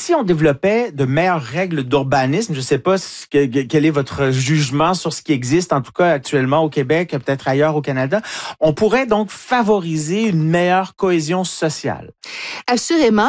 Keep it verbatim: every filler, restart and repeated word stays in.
si on développait de meilleures règles d'urbanisme, je ne sais pas ce que, quel est votre jugement sur ce qui existe, en tout cas actuellement au Québec, peut-être ailleurs au Canada, on pourrait donc favoriser une meilleure cohésion sociale. Assurément.